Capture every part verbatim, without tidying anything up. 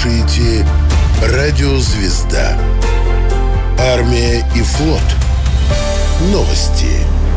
слушаете «Радио Звезда». Армия и флот. Новости.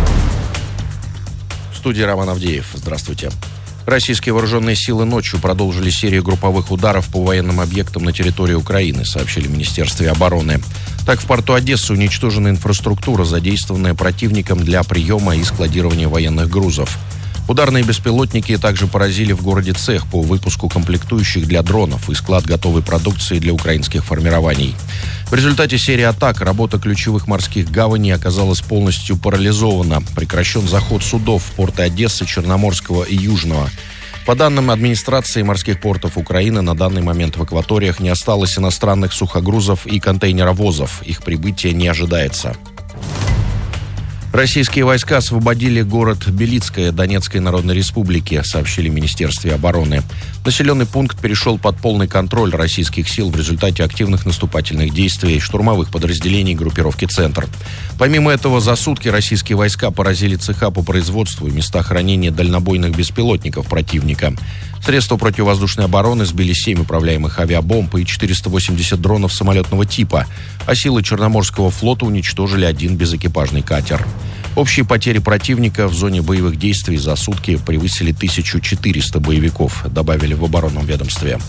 В студии Роман Авдеев. Здравствуйте. Российские вооруженные силы ночью продолжили серию групповых ударов по военным объектам на территории Украины, сообщили в Министерстве обороны. Так, в порту Одессы уничтожена инфраструктура, задействованная противником для приема и складирования военных грузов. Ударные беспилотники также поразили в городе цех по выпуску комплектующих для дронов и склад готовой продукции для украинских формирований. В результате серии атак работа ключевых морских гаваней оказалась полностью парализована. Прекращен заход судов в порты Одессы, Черноморского и Южного. По данным администрации морских портов Украины, на данный момент в акваториях не осталось иностранных сухогрузов и контейнеровозов. Их прибытие не ожидается. Российские войска освободили город Белицкое Донецкой Народной Республики, сообщили в Министерстве обороны. Населенный пункт перешел под полный контроль российских сил в результате активных наступательных действий штурмовых подразделений группировки «Центр». Помимо этого, за сутки российские войска поразили цеха по производству и места хранения дальнобойных беспилотников противника. Средства противовоздушной обороны сбили семь управляемых авиабомб и четыреста восемьдесят дронов самолетного типа, а силы Черноморского флота уничтожили один безэкипажный катер. Общие потери противника в зоне боевых действий за сутки превысили тысячу четыреста боевиков, добавили в оборонном ведомстве.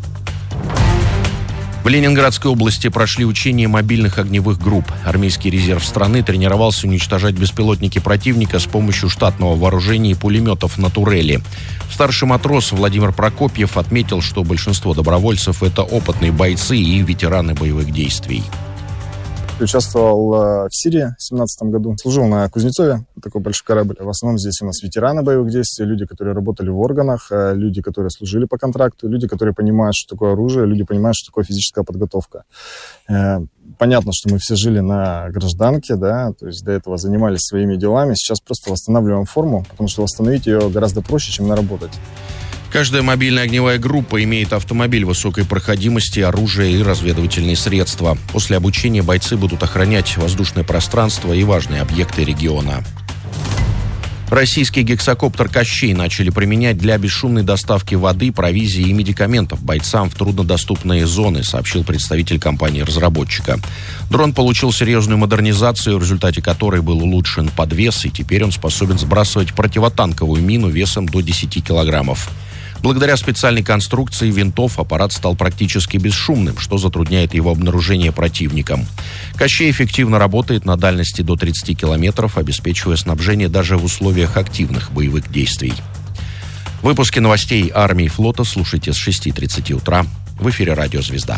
В Ленинградской области прошли учения мобильных огневых групп. Армейский резерв страны тренировался уничтожать беспилотники противника с помощью штатного вооружения и пулеметов на турели. Старший матрос Владимир Прокопьев отметил, что большинство добровольцев – это опытные бойцы и ветераны боевых действий. Участвовал в Сирии в две тысячи семнадцатом году. Служил на Кузнецове, такой большой корабль. В основном здесь у нас ветераны боевых действий, люди, которые работали в органах, люди, которые служили по контракту, люди, которые понимают, что такое оружие, люди понимают, что такое физическая подготовка. Понятно, что мы все жили на гражданке, да, то есть до этого занимались своими делами. Сейчас просто восстанавливаем форму, потому что восстановить ее гораздо проще, чем наработать. Каждая мобильная огневая группа имеет автомобиль высокой проходимости, оружие и разведывательные средства. После обучения бойцы будут охранять воздушное пространство и важные объекты региона. Российский гексакоптер «Кощей» начали применять для бесшумной доставки воды, провизии и медикаментов бойцам в труднодоступные зоны, сообщил представитель компании-разработчика. Дрон получил серьезную модернизацию, в результате которой был улучшен подвес, и теперь он способен сбрасывать противотанковую мину весом до десяти килограммов. Благодаря специальной конструкции винтов аппарат стал практически бесшумным, что затрудняет его обнаружение противником. «Кощей» эффективно работает на дальности до тридцати километров, обеспечивая снабжение даже в условиях активных боевых действий. Выпуски новостей армии и флота слушайте с шести тридцати утра. В эфире «Радио Звезда».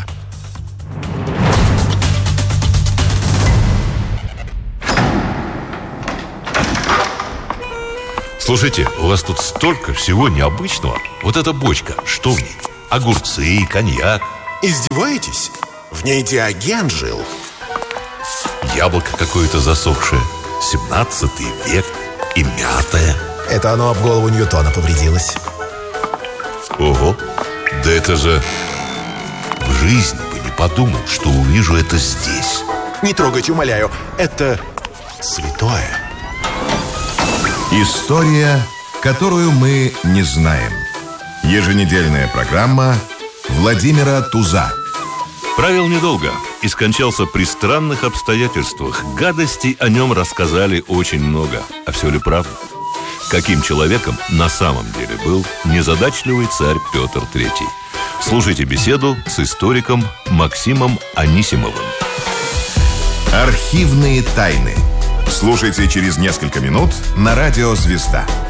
Слушайте, у вас тут столько всего необычного. Вот эта бочка, что в ней? Огурцы, коньяк. Издеваетесь? В ней Диоген жил. Яблоко какое-то засохшее. семнадцатый век. И мятое. Это оно об голову Ньютона повредилось. Ого, да это же... В жизни бы не подумал, что увижу это здесь. Не трогайте, умоляю. Это святое. История, которую мы не знаем. Еженедельная программа Владимира Туза. Правил недолго и скончался при странных обстоятельствах. Гадостей о нем рассказали очень много. А все ли правда? Каким человеком на самом деле был незадачливый царь Петр Третий? Слушайте беседу с историком Максимом Анисимовым. Архивные тайны. Слушайте через несколько минут на «Радио Звезда».